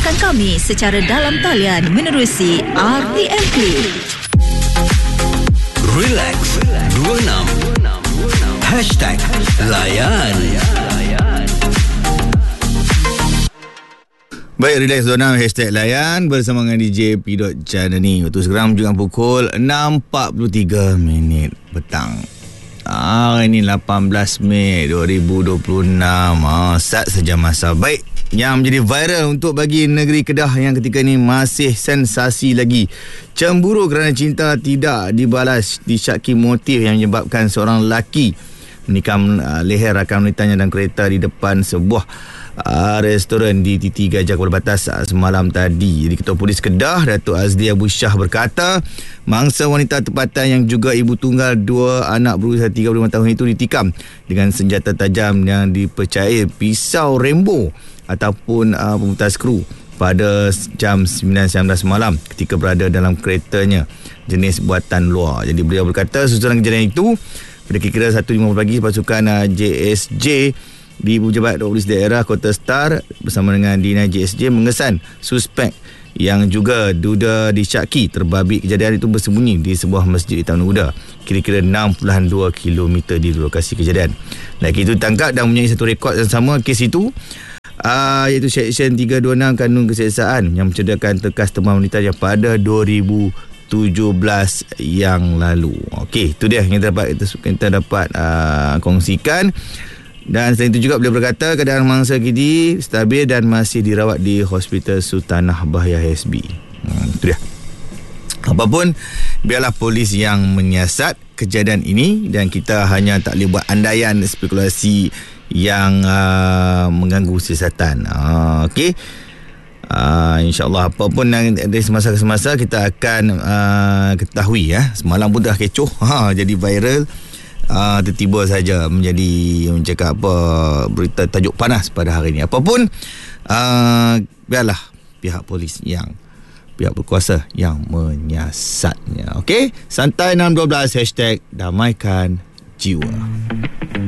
dengarkan kami secara dalam talian menerusi RTM Play. Relax 26 #Layan. Baik, Relax 26 #Layan bersama dengan DJ P. Janani. Waktu sekarang juga pukul 6.43 petang. Ini 18 Mei 2026. Sat saja masa. Baik, yang menjadi viral untuk bagi negeri Kedah yang ketika ini masih sensasi lagi. Cemburu kerana cinta tidak dibalas, disyaki motif yang menyebabkan seorang lelaki menikam leher rakan wanitanya dalam kereta di depan sebuah restoran di Titi Gajah Kuala Batas semalam tadi. Jadi Ketua Polis Kedah, Datuk Azli Abu Shah berkata, mangsa wanita tempatan yang juga ibu tunggal 2 anak berusia 35 tahun itu ditikam dengan senjata tajam yang dipercayai pisau Rambo ataupun pemutar skru pada jam 9.19 malam ketika berada dalam keretanya jenis buatan luar. Jadi beliau berkata, susulan kejadian itu pada kira-kira 1.50 pagi, pasukan JSJ di Pejabat Polis Daerah Kota Star bersama dengan Dina JSJ mengesan suspek yang juga duda disyaki terbabit kejadian itu bersembunyi di sebuah masjid di Taman Uda, kira-kira 6.2 km di lokasi kejadian. Lelaki itu ditangkap dan mempunyai satu rekod yang sama kes itu, iaitu Seksyen 326 Kanun Keseksaan yang mencederakan terkas teman wanita yang pada 2017 yang lalu. Okey, itu dia yang kita dapat kongsikan. Dan selain itu juga beliau berkata keadaan mangsa kini stabil dan masih dirawat di Hospital Sultanah Bahiyah HSB. Itu dia. Apapun, biarlah polis yang menyiasat kejadian ini dan kita hanya tak boleh buat andaian spekulasi yang mengganggu siasatan. Okey. InsyaAllah apapun dari semasa ke semasa kita akan ketahui ya. Semalam pun dah kecoh, jadi viral. Tiba-tiba saja menjadi cakap berita tajuk panas pada hari ini. Apapun, biarlah pihak polis yang pihak berkuasa yang menyiasatnya. Okey, santai 612 #Damaikan Jiwa.